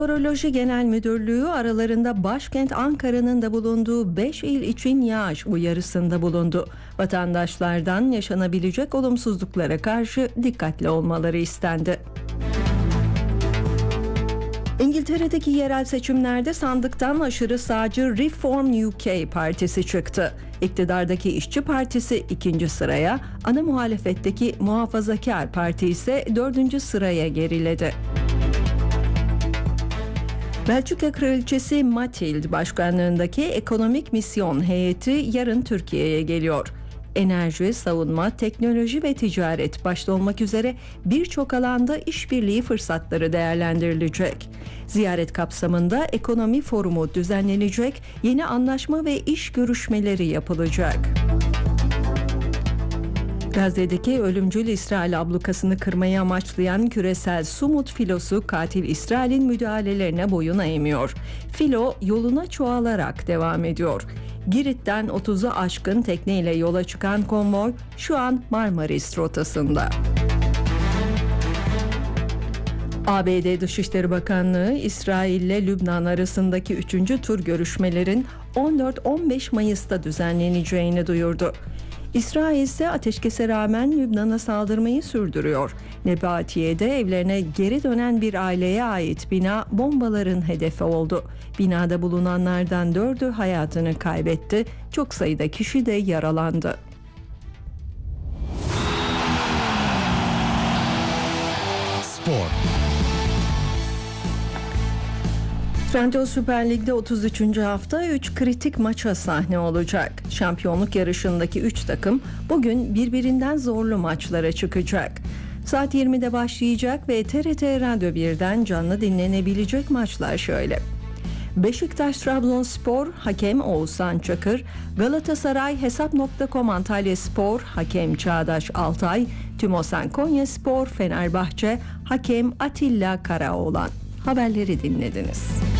Meteoroloji Genel Müdürlüğü aralarında başkent Ankara'nın da bulunduğu 5 il için yağış uyarısında bulundu. Vatandaşlardan yaşanabilecek olumsuzluklara karşı dikkatli olmaları istendi. İngiltere'deki yerel seçimlerde sandıktan aşırı sağcı Reform UK partisi çıktı. İktidardaki İşçi Partisi 2. sıraya, ana muhalefetteki Muhafazakar Parti ise 4. sıraya geriledi. Belçika Kraliçesi Mathilde başkanlığındaki ekonomik misyon heyeti yarın Türkiye'ye geliyor. Enerji, savunma, teknoloji ve ticaret başta olmak üzere birçok alanda işbirliği fırsatları değerlendirilecek. Ziyaret kapsamında ekonomi forumu düzenlenecek, yeni anlaşma ve iş görüşmeleri yapılacak. Gazze'deki ölümcül İsrail ablukasını kırmayı amaçlayan küresel Sumut filosu katil İsrail'in müdahalelerine boyun eğmiyor. Filo yoluna çoğalarak devam ediyor. Girit'ten 30'u aşkın tekneyle yola çıkan konvoy şu an Marmaris rotasında. ABD Dışişleri Bakanlığı, İsrail ile Lübnan arasındaki 3. tur görüşmelerin 14-15 Mayıs'ta düzenleneceğini duyurdu. İsrail ise ateşkese rağmen Lübnan'a saldırmayı sürdürüyor. Nebatiye'de evlerine geri dönen bir aileye ait bina bombaların hedefi oldu. Binada bulunanlardan 4'ü hayatını kaybetti. Çok sayıda kişi de yaralandı. Spor. Trendyol Süper Lig'de 33. hafta 3 kritik maça sahne olacak. Şampiyonluk yarışındaki 3 takım bugün birbirinden zorlu maçlara çıkacak. Saat 20'de başlayacak ve TRT Radyo 1'den canlı dinlenebilecek maçlar şöyle. Beşiktaş-Trabzonspor, hakem Oğuzhan Çakır; Galatasaray Hesap.com Antalyaspor, hakem Çağdaş Altay; Tümosen Konyaspor, Fenerbahçe, hakem Atilla Karaoğlan. Haberleri dinlediniz.